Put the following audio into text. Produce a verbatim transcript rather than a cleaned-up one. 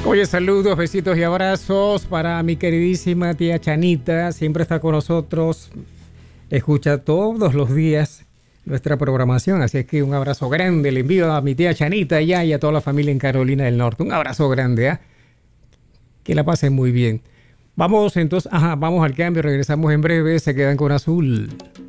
Oye, saludos, besitos y abrazos para mi queridísima tía Chanita. Siempre está con nosotros. Escucha todos los días nuestra programación. Así es que un abrazo grande. Le envío a mi tía Chanita allá y a toda la familia en Carolina del Norte. Un abrazo grande, ¿eh? Que la pasen muy bien. Vamos entonces, ajá, vamos al cambio. Regresamos en breve. Se quedan con Azul.